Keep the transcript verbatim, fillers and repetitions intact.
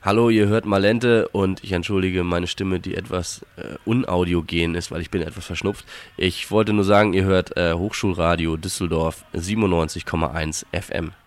Hallo, ihr hört Malente und ich entschuldige meine Stimme, die etwas äh, unaudiogen ist, weil ich bin etwas verschnupft. Ich wollte nur sagen, ihr hört äh, Hochschulradio Düsseldorf siebenundneunzig Komma eins F M.